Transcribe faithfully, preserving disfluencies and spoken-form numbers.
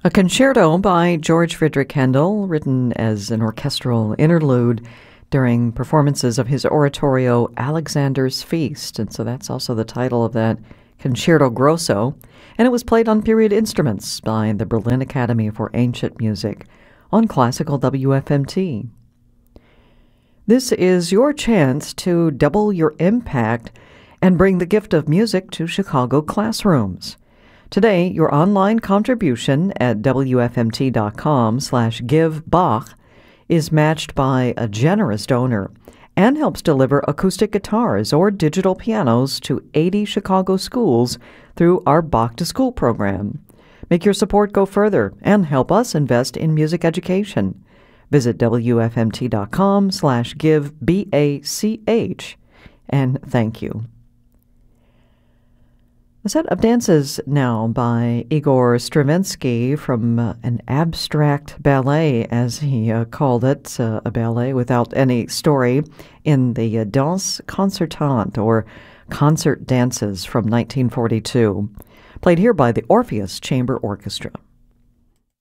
A concerto by George Friedrich Handel, written as an orchestral interlude during performances of his oratorio Alexander's Feast. And so that's also the title of that Concerto Grosso. And it was played on period instruments by the Berlin Academy for Ancient Music on Classical W F M T. This is your chance to double your impact and bring the gift of music to Chicago classrooms. Today, your online contribution at W F M T dot com slash give Bach is matched by a generous donor and helps deliver acoustic guitars or digital pianos to eighty Chicago schools through our Bach to School program. Make your support go further and help us invest in music education. Visit W F M T dot com slash give B A C H and thank you. A set of dances now by Igor Stravinsky from uh, an abstract ballet, as he uh, called it, uh, a ballet without any story, in the uh, Danse Concertante, or Concert Dances from nineteen forty-two, played here by the Orpheus Chamber Orchestra.